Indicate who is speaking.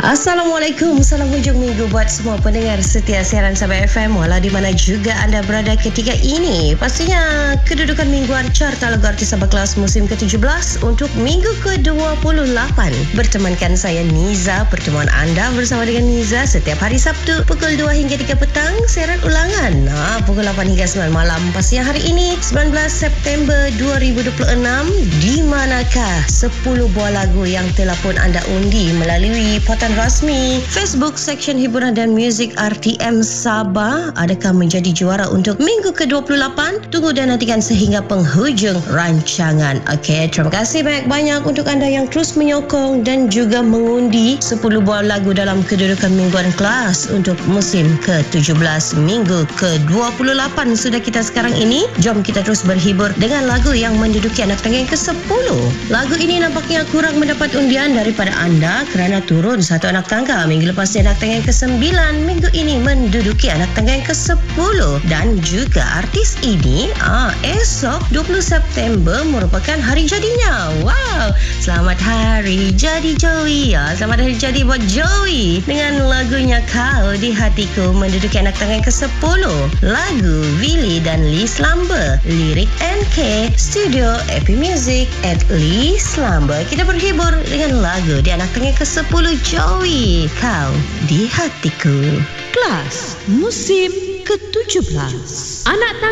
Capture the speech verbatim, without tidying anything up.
Speaker 1: Assalamualaikum, salam hujung minggu buat semua pendengar setia siaran Sabah F M walau di mana juga anda berada ketika ini. Pastinya kedudukan mingguan carta lagu artis Sabah Kelas musim ke tujuh belas untuk minggu ke dua puluh lapan. Bertemankan saya Niza, pertemuan anda bersama dengan Niza setiap hari Sabtu pukul dua hingga tiga petang, siaran ulangan nah, pukul lapan hingga sembilan malam. Pastinya hari ini sembilan belas September dua ribu dua puluh enam, di manakah sepuluh buah lagu yang telah pun anda undi melalui portal rasmi Facebook Seksyen Hiburan dan Muzik R T M Sabah adakah menjadi juara untuk minggu ke dua puluh lapan? Tunggu dan nantikan sehingga penghujung rancangan. Okey, terima kasih banyak-banyak untuk anda yang terus menyokong dan juga mengundi sepuluh buah lagu dalam kedudukan mingguan kelas untuk musim ke tujuh belas. Minggu ke dua puluh lapan sudah kita sekarang ini. Jom kita terus berhibur dengan lagu yang menduduki anak tangga yang ke sepuluh. Lagu ini nampaknya kurang mendapat undian daripada anda kerana turun satu anak tangga. Minggu lepas dia anak tangga yang ke sembilan, minggu ini menduduki anak tangga yang ke sepuluh. Dan juga artis ini ah, esok dua puluh September merupakan hari jadinya. Wow, selamat hari jadi Joey ya. Selamat hari jadi buat Joey dengan lagunya Kau di Hatiku menduduki anak tangga yang ke sepuluh. Lagu Willy dan Liz Lamber, lirik N K, studio Epi Music at Liz Lamber. Kita berhibur dengan lagu di anak tangga yang ke sepuluh Joey, Kau di Hatiku.
Speaker 2: Kelas musim ke tujuh belas. Anak tangga